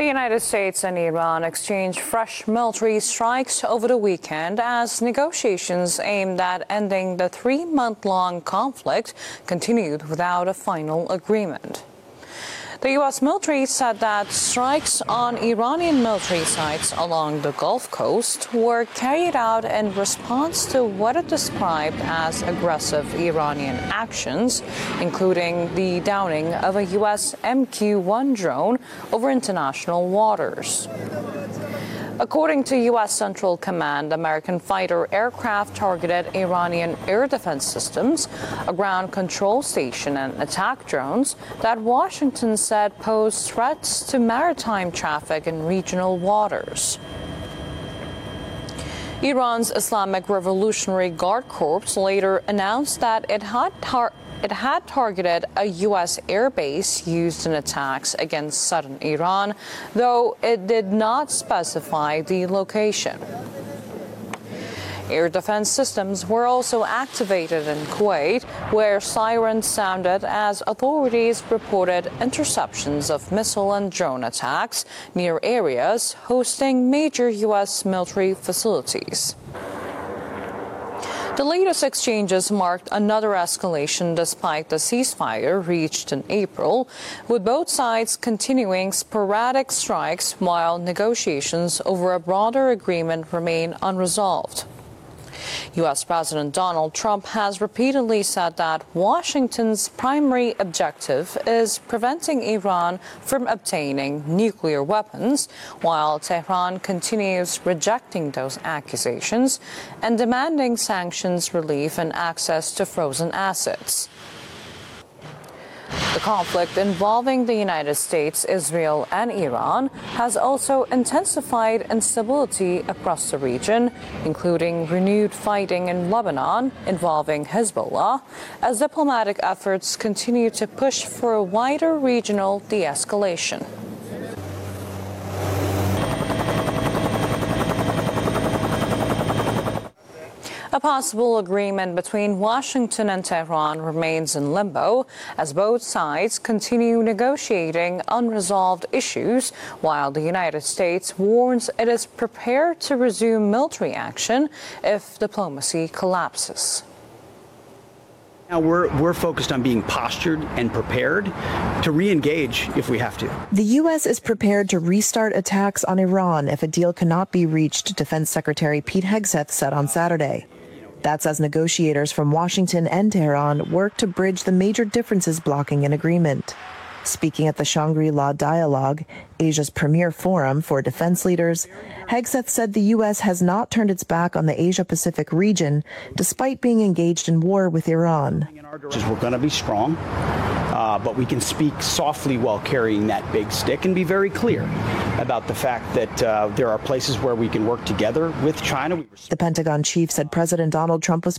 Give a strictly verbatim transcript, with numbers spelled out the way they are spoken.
The United States and Iran exchanged fresh military strikes over the weekend as negotiations aimed at ending the three-month-long conflict continued without a final agreement. The U S military said that strikes on Iranian military sites along the Gulf Coast were carried out in response to what it described as aggressive Iranian actions, including the downing of a U S M Q one drone over international waters. According to U S Central Command, American fighter aircraft targeted Iranian air defense systems, a ground control station, and attack drones that Washington said posed threats to maritime traffic in regional waters. Iran's Islamic Revolutionary Guard Corps later announced that it had tar- it had targeted a U S airbase used in attacks against southern Iran, though it did not specify the location. Air defense systems were also activated in Kuwait, where sirens sounded as authorities reported interceptions of missile and drone attacks near areas hosting major U S military facilities. The latest exchanges marked another escalation despite the ceasefire reached in April, with both sides continuing sporadic strikes while negotiations over a broader agreement remain unresolved. U S President Donald Trump has repeatedly said that Washington's primary objective is preventing Iran from obtaining nuclear weapons, while Tehran continues rejecting those accusations and demanding sanctions relief and access to frozen assets. The conflict involving the United States, Israel, and Iran has also intensified instability across the region, including renewed fighting in Lebanon involving Hezbollah, as diplomatic efforts continue to push for a wider regional de-escalation. A possible agreement between Washington and Tehran remains in limbo as both sides continue negotiating unresolved issues, while the United States warns it is prepared to resume military action if diplomacy collapses. Now we're, we're focused on being postured and prepared to re-engage if we have to. The U S is prepared to restart attacks on Iran if a deal cannot be reached, Defense Secretary Pete Hegseth said on Saturday. That's as negotiators from Washington and Tehran work to bridge the major differences blocking an agreement. Speaking at the Shangri-La Dialogue, Asia's premier forum for defense leaders, Hegseth said the U S has not turned its back on the Asia-Pacific region, despite being engaged in war with Iran. We're going to be strong, uh, but we can speak softly while carrying that big stick and be very clear about the fact that uh, there are places where we can work together with China. The Pentagon chief said President Donald Trump was